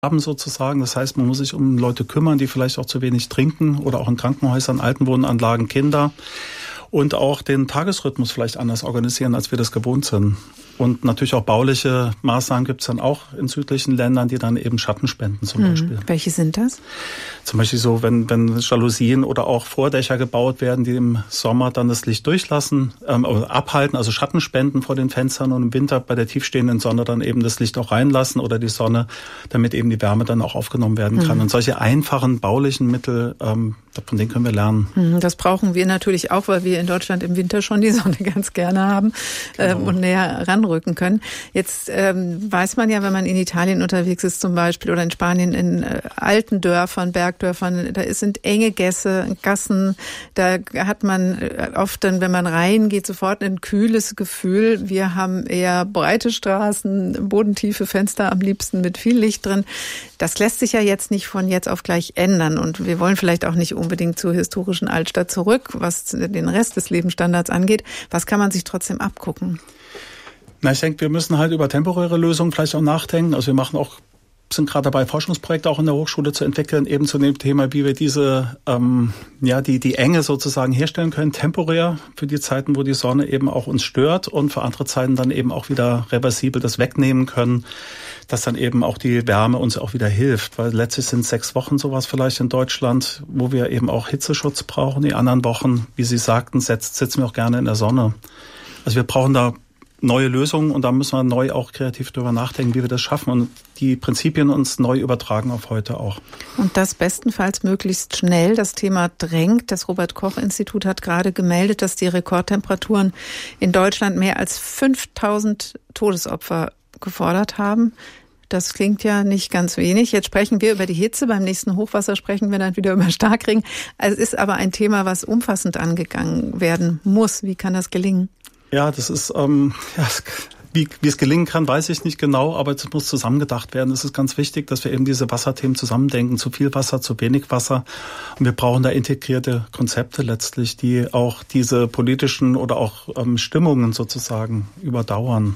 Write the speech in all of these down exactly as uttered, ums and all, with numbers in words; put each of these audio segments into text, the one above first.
haben sozusagen. Das heißt, man muss sich um Leute kümmern, die vielleicht auch zu wenig trinken oder auch in Krankenhäusern, Altenwohnanlagen, Kinder. Und auch den Tagesrhythmus vielleicht anders organisieren, als wir das gewohnt sind. Und natürlich auch bauliche Maßnahmen gibt es dann auch in südlichen Ländern, die dann eben Schatten spenden zum hm. Beispiel. Welche sind das? Zum Beispiel so, wenn, wenn Jalousien oder auch Vordächer gebaut werden, die im Sommer dann das Licht durchlassen, ähm, abhalten, also Schatten spenden vor den Fenstern und im Winter bei der tiefstehenden Sonne dann eben das Licht auch reinlassen oder die Sonne, damit eben die Wärme dann auch aufgenommen werden kann. Hm. Und solche einfachen baulichen Mittel, ähm, von denen können wir lernen. Hm, das brauchen wir natürlich auch, weil wir in Deutschland im Winter schon die Sonne ganz gerne haben äh, genau. und näher ranrücken können. Jetzt ähm, weiß man ja, wenn man in Italien unterwegs ist zum Beispiel oder in Spanien in äh, alten Dörfern, Bergdörfern, da sind enge Gässe, Gassen, da hat man oft dann, wenn man reingeht, sofort ein kühles Gefühl. Wir haben eher breite Straßen, bodentiefe Fenster am liebsten mit viel Licht drin. Das lässt sich ja jetzt nicht von jetzt auf gleich ändern und wir wollen vielleicht auch nicht unbedingt zur historischen Altstadt zurück, was den Rest des Lebensstandards angeht. Was kann man sich trotzdem abgucken? Na, ich denke, wir müssen halt über temporäre Lösungen vielleicht auch nachdenken. Also wir machen auch, sind gerade dabei, Forschungsprojekte auch in der Hochschule zu entwickeln, eben zu dem Thema, wie wir diese, ähm, ja, die, die Enge sozusagen herstellen können, temporär für die Zeiten, wo die Sonne eben auch uns stört und für andere Zeiten dann eben auch wieder reversibel das wegnehmen können, dass dann eben auch die Wärme uns auch wieder hilft, weil letztlich sind sechs Wochen sowas vielleicht in Deutschland, wo wir eben auch Hitzeschutz brauchen. Die anderen Wochen, wie Sie sagten, setzt, sitzen wir auch gerne in der Sonne. Also wir brauchen da neue Lösungen und da müssen wir neu auch kreativ drüber nachdenken, wie wir das schaffen und die Prinzipien uns neu übertragen auf heute auch. Und das bestenfalls möglichst schnell. Das Thema drängt. Das Robert-Koch-Institut hat gerade gemeldet, dass die Rekordtemperaturen in Deutschland mehr als fünftausend Todesopfer gefordert haben. Das klingt ja nicht ganz wenig. Jetzt sprechen wir über die Hitze. Beim nächsten Hochwasser sprechen wir dann wieder über Starkregen. Es ist aber ein Thema, was umfassend angegangen werden muss. Wie kann das gelingen? Ja, das ist, ähm, ja, wie, wie es gelingen kann, weiß ich nicht genau, aber es muss zusammengedacht werden. Es ist ganz wichtig, dass wir eben diese Wasserthemen zusammendenken. Zu viel Wasser, zu wenig Wasser. Und wir brauchen da integrierte Konzepte letztlich, die auch diese politischen oder auch ähm, Stimmungen sozusagen überdauern.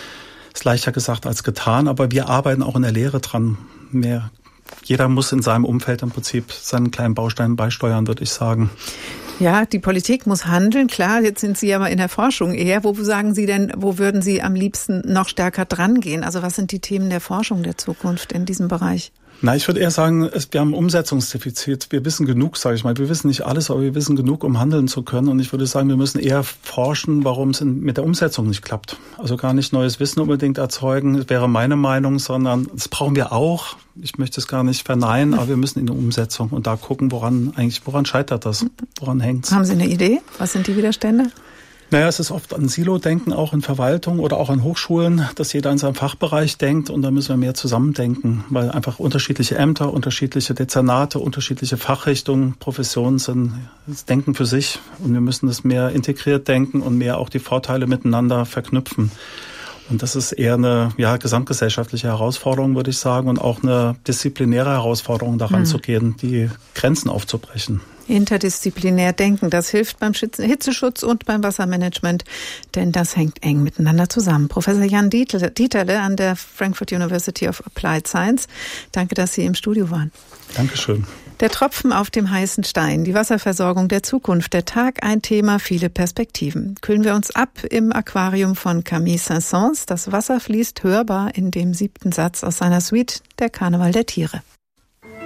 Ist leichter gesagt als getan, aber wir arbeiten auch in der Lehre dran. Mehr, jeder muss in seinem Umfeld im Prinzip seinen kleinen Baustein beisteuern, würde ich sagen. Ja, die Politik muss handeln. Klar, jetzt sind Sie aber in der Forschung eher. Wo sagen Sie denn, wo würden Sie am liebsten noch stärker dran gehen? Also was sind die Themen der Forschung der Zukunft in diesem Bereich? Na, ich würde eher sagen, wir haben ein Umsetzungsdefizit. Wir wissen genug, sage ich mal. Wir wissen nicht alles, aber wir wissen genug, um handeln zu können. Und ich würde sagen, wir müssen eher forschen, warum es mit der Umsetzung nicht klappt. Also gar nicht neues Wissen unbedingt erzeugen, das wäre meine Meinung, sondern das brauchen wir auch. Ich möchte es gar nicht verneinen, aber wir müssen in die Umsetzung und da gucken, woran eigentlich, woran scheitert das? Woran hängt's? Haben Sie eine Idee? Was sind die Widerstände? Naja, es ist oft an Silo-Denken, auch in Verwaltung oder auch an Hochschulen, dass jeder in seinem Fachbereich denkt und da müssen wir mehr zusammendenken, weil einfach unterschiedliche Ämter, unterschiedliche Dezernate, unterschiedliche Fachrichtungen, Professionen sind, das Denken für sich und wir müssen das mehr integriert denken und mehr auch die Vorteile miteinander verknüpfen. Und das ist eher eine ja, gesamtgesellschaftliche Herausforderung, würde ich sagen, und auch eine disziplinäre Herausforderung, daran hm. zu gehen, die Grenzen aufzubrechen. Interdisziplinär denken, das hilft beim Hitzeschutz und beim Wassermanagement, denn das hängt eng miteinander zusammen. Professor Jan Dieterle an der Frankfurt University of Applied Science, danke, dass Sie im Studio waren. Dankeschön. Der Tropfen auf dem heißen Stein, die Wasserversorgung der Zukunft, der Tag, ein Thema, viele Perspektiven. Kühlen wir uns ab im Aquarium von Camille Saint-Saëns. Das Wasser fließt hörbar in dem siebten Satz aus seiner Suite Der Karneval der Tiere.